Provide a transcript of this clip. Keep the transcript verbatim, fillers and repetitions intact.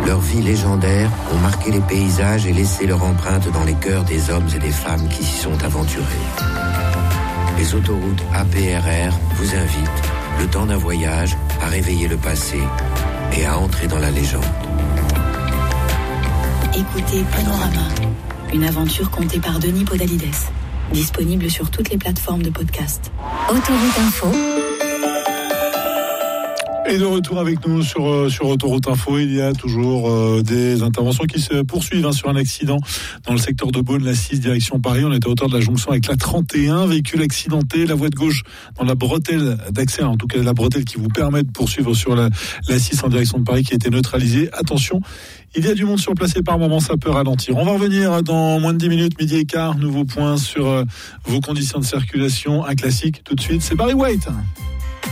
Leurs vies légendaires ont marqué les paysages et laissé leur empreinte dans les cœurs des hommes et des femmes qui s'y sont aventurés. Les autoroutes A P R R vous invitent, le temps d'un voyage, à réveiller le passé et à entrer dans la légende. Écoutez Panorama, une aventure contée par Denis Podalides. Disponible sur toutes les plateformes de podcast. Autoroute Info. Et de retour avec nous sur, sur Autoroute Info, il y a toujours euh, des interventions qui se poursuivent hein, sur un accident dans le secteur de Beaune, la six direction Paris. On est à hauteur de la jonction avec la trente et un, véhicule accidenté, la voie de gauche dans la bretelle d'accès, en tout cas la bretelle qui vous permet de poursuivre sur la, la six en direction de Paris qui a été neutralisée. Attention, il y a du monde surplacé par moment, ça peut ralentir. On va revenir dans moins de dix minutes, midi et quart, nouveau point sur euh, vos conditions de circulation, un classique tout de suite, c'est Barry White.